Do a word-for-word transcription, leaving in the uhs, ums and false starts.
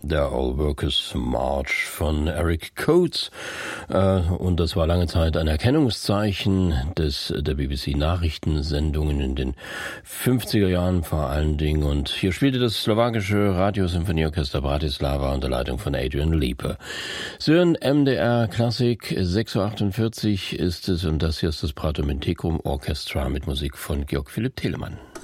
Der All Workers March von Eric Coates. Und das war lange Zeit ein Erkennungszeichen des, der B B C-Nachrichtensendungen in den fünfziger Jahren vor allen Dingen. Und hier spielte das slowakische Radiosymphonieorchester Bratislava unter Leitung von Adrian Lieper. Sie hören M D R Klassik, sechs Uhr achtundvierzig ist es und das hier ist das Prato Müntegrum Orchestra mit Musik von Georg Philipp Telemann.